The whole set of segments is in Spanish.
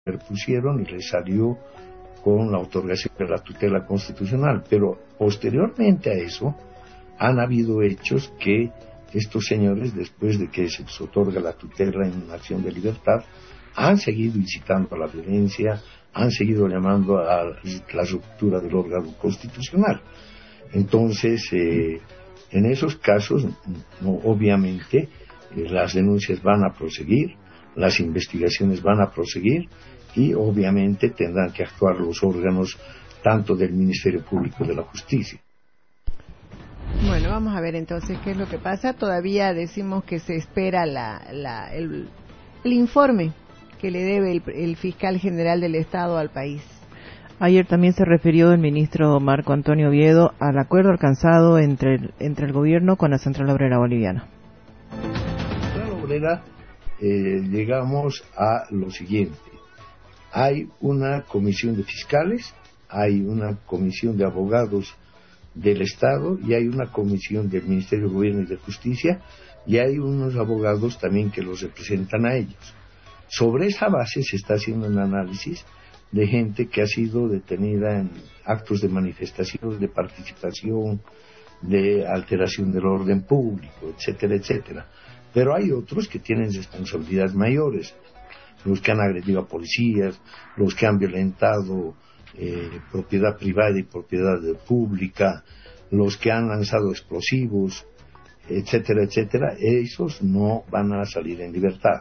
interpusieron y les salió con la otorgación de la tutela constitucional. Pero posteriormente a eso han habido hechos que estos señores, después de que se les otorga la tutela en acción de libertad, han seguido incitando a la violencia, han seguido llamando a la ruptura del órgano constitucional. Entonces, en esos casos, obviamente, las denuncias van a proseguir, las investigaciones van a proseguir y obviamente tendrán que actuar los órganos tanto del Ministerio Público de la Justicia. Bueno, vamos a ver entonces qué es lo que pasa. Todavía decimos que se espera el informe que le debe el fiscal general del Estado al país. Ayer también se refirió el ministro Marco Antonio Oviedo al acuerdo alcanzado entre el gobierno con la Central Obrera Boliviana. La Central Obrera llegamos a lo siguiente. Hay una comisión de fiscales, hay una comisión de abogados del Estado y hay una comisión del Ministerio de Gobierno y de Justicia y hay unos abogados también que los representan a ellos. Sobre esa base se está haciendo un análisis de gente que ha sido detenida en actos de manifestación, de participación, de alteración del orden público, etcétera, etcétera. Pero hay otros que tienen responsabilidades mayores, los que han agredido a policías, los que han violentado propiedad privada y propiedad pública, los que han lanzado explosivos, etcétera, etcétera. Esos no van a salir en libertad.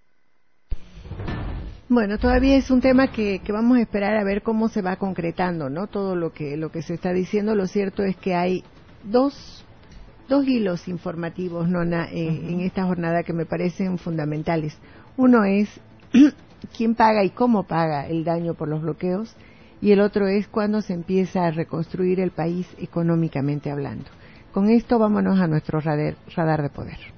Bueno, todavía es un tema que vamos a esperar a ver cómo se va concretando, ¿no? Todo lo que se está diciendo. Lo cierto es que hay dos hilos informativos, Nona, en esta jornada que me parecen fundamentales. Uno es quién paga y cómo paga el daño por los bloqueos, y el otro es cuándo se empieza a reconstruir el país económicamente hablando. Con esto vámonos a nuestro radar de poder.